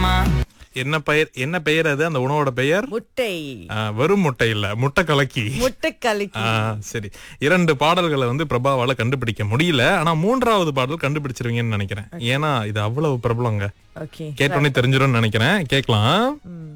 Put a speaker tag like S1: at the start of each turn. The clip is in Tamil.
S1: என்ன பெயர் அது? அந்த உணவோட பெயர்
S2: முட்டை.
S1: வெறும் முட்டை இல்ல, முட்டை கலக்கி.
S2: முட்டை கலக்கி.
S1: சரி, 2 பாடல்களை பிரபாவால கண்டுபிடிக்க முடியல. ஆனா 3வது பாடல் கண்டுபிடிச்சிருவீங்கன்னு நினைக்கிறேன். ஏன்னா இது அவ்வளவு பிரபலங்க.
S2: ஓகே,
S1: கேட்டோன்னே தெரிஞ்சிரும்னு நினைக்கிறேன். கேட்கலாம்.